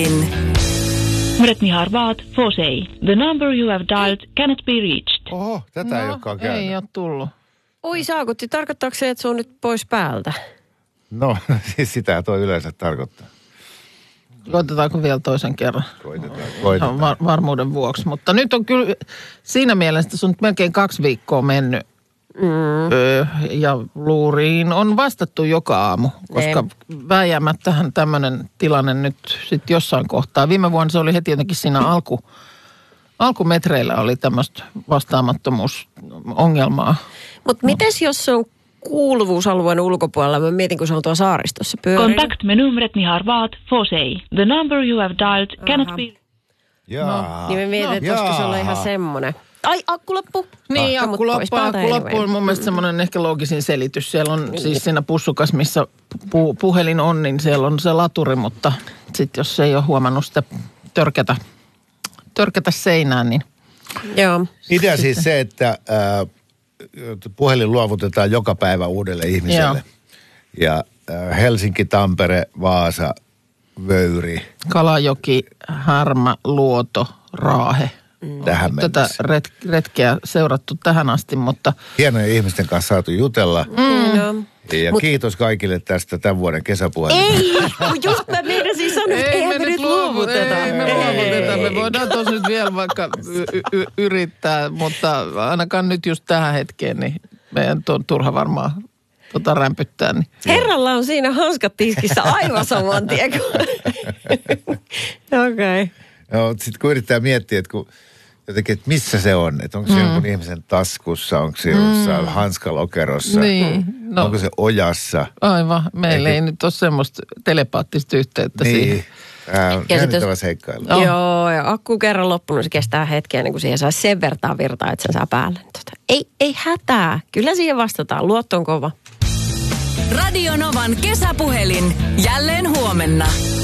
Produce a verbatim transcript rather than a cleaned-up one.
Kesäpuhelin. Numret ni har vad får sig. The number you have dialed cannot be reached. Oho, tätä no, ei olekaan käynyt. Ei ole tullut. Oi Saakutti, tarkoittaako se, että se on nyt pois päältä? No, siis sitä toi yleensä tarkoittaa. Koitetaanko vielä toisen kerran? Koitetaan, koitetaan. Var, varmuuden vuoksi. Mutta nyt on kyllä siinä mielessä, että se on nyt melkein kaksi viikkoa mennyt. Mm. Öö, ja luuriin on vastattu joka aamu, koska ne. Vääjäämättähän tämmöinen tilanne nyt sitten jossain kohtaa. Viime vuonna se oli heti jotenkin siinä alku, alkumetreillä oli tämmöistä vastaamattomuusongelmaa. Mutta no. Mites jos se on kuuluvuusalueen ulkopuolella? Mä mietin, kun se on tuolla saaristossa pyörinyt. Kontakt med numret ni har vad får sig. The number you have dialed cannot Aha. be... Jaa. Niin mä mietin, no, että olisiko se olla ihan semmonen. Ai, akku loppu. Niin, ah, akku loppu, akku loppu on mun mielestä semmoinen ehkä loogisin selitys. Siellä on niin. Siis siinä pussukas, missä pu- puhelin on, niin siellä on se laturi, mutta sitten jos ei ole huomannut sitä törkätä, törkätä seinään, niin... Joo. Idea siis se, että äh, puhelin luovutetaan joka päivä uudelle ihmiselle. Joo. Ja äh, Helsinki, Tampere, Vaasa, Vöyri. Kalajoki, Härmä, Luoto, Raahe. Mm. Tähän Tätä ret- retkeä seurattu tähän asti, mutta... Hienoja ihmisten kanssa saatu jutella. Mm. No. Ja Mut... kiitos kaikille tästä tämän vuoden kesäpuhelin. Ei, kun just mä meinasin sanoa, että eihän me nyt luovuteta. Ei me luovuteta. Me voidaan tuossa nyt vielä vaikka y- y- yrittää, mutta ainakaan nyt just tähän hetkeen, niin meidän on turha varmaan tota rämpyttää. Niin. Herralla on siinä hanskat tiskissä aivan saman tien. Okei. Okay. No, sitten kun yrittää miettiä, että, kun, jotenkin, että missä se on, että onko se mm. jonkun ihmisen taskussa, onko se jossain mm. hanskalokerossa, niin, no. onko se ojassa. Aivan, meillä Eikä... ei nyt ole semmoista telepaattista yhteyttä niin. siihen. Tämä on jännittävä seikkailu. Oh. Joo, ja akku kerran loppunut, se kestää hetkeä, niin kuin siihen saa sen vertaa virtaa, että sen saa päälle. Tota, ei, ei hätää, kyllä siihen vastataan, luotto on kova. Radio Novan kesäpuhelin, jälleen huomenna.